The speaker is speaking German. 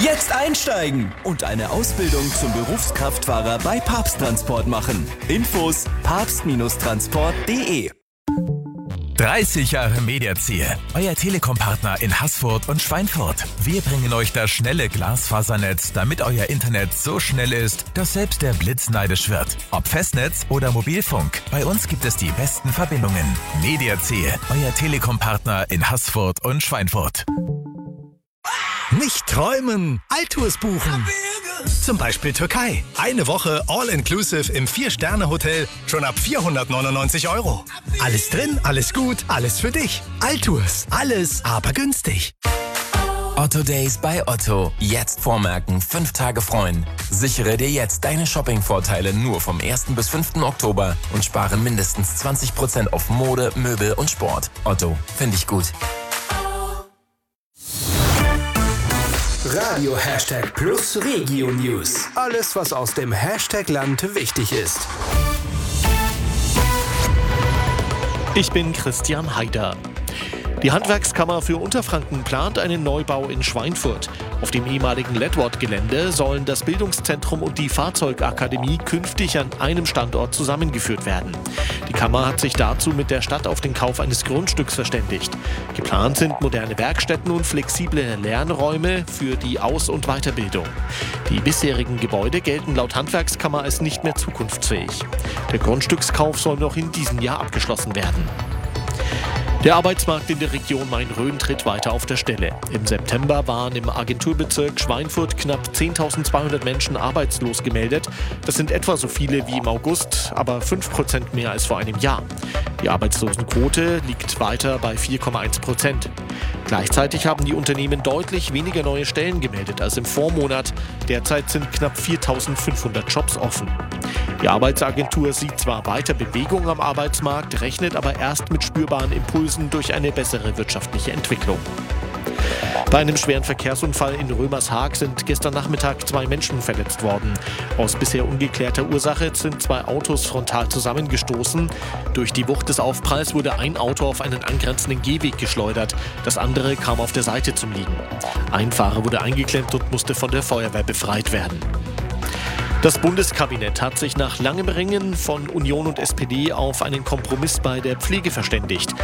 Jetzt einsteigen und eine Ausbildung zum Berufskraftfahrer bei Papst Transport machen. Infos: papst-transport.de. 30 Jahre Mediaziel, euer Telekom-Partner in Haßfurt und Schweinfurt. Wir bringen euch das schnelle Glasfasernetz, damit euer Internet so schnell ist, dass selbst der Blitz neidisch wird. Ob Festnetz oder Mobilfunk, bei uns gibt es die besten Verbindungen. Mediaziel, euer Telekom-Partner in Haßfurt und Schweinfurt. Nicht träumen, Altours buchen. Zum Beispiel Türkei. Eine Woche All-Inclusive im 4-Sterne-Hotel schon ab 499 €. Alles drin, alles gut, alles für dich. Altours. Alles, aber günstig. Otto Days bei Otto. Jetzt vormerken, 5 Tage freuen. Sichere dir jetzt deine Shopping-Vorteile nur vom 1. bis 5. Oktober und spare mindestens 20% auf Mode, Möbel und Sport. Otto, finde ich gut. Radio #Plus Regio News. Alles, was aus dem Hashtag-Land wichtig ist. Ich bin Christian Haider. Die Handwerkskammer für Unterfranken plant einen Neubau in Schweinfurt. Auf dem ehemaligen Ledward-Gelände sollen das Bildungszentrum und die Fahrzeugakademie künftig an einem Standort zusammengeführt werden. Die Kammer hat sich dazu mit der Stadt auf den Kauf eines Grundstücks verständigt. Geplant sind moderne Werkstätten und flexible Lernräume für die Aus- und Weiterbildung. Die bisherigen Gebäude gelten laut Handwerkskammer als nicht mehr zukunftsfähig. Der Grundstückskauf soll noch in diesem Jahr abgeschlossen werden. Der Arbeitsmarkt in der Region Main-Rhön tritt weiter auf der Stelle. Im September waren im Agenturbezirk Schweinfurt knapp 10.200 Menschen arbeitslos gemeldet. Das sind etwa so viele wie im August, aber 5% mehr als vor einem Jahr. Die Arbeitslosenquote liegt weiter bei 4,1%. Gleichzeitig haben die Unternehmen deutlich weniger neue Stellen gemeldet als im Vormonat. Derzeit sind knapp 4.500 Jobs offen. Die Arbeitsagentur sieht zwar weiter Bewegung am Arbeitsmarkt, rechnet aber erst mit spürbaren Impulsen durch eine bessere wirtschaftliche Entwicklung. Bei einem schweren Verkehrsunfall in Römershaag sind gestern Nachmittag 2 Menschen verletzt worden. Aus bisher ungeklärter Ursache sind 2 Autos frontal zusammengestoßen. Durch die Wucht des Aufpralls wurde ein Auto auf einen angrenzenden Gehweg geschleudert. Das andere kam auf der Seite zum Liegen. Ein Fahrer wurde eingeklemmt und musste von der Feuerwehr befreit werden. Das Bundeskabinett hat sich nach langem Ringen von Union und SPD auf einen Kompromiss bei der Pflege verständigt.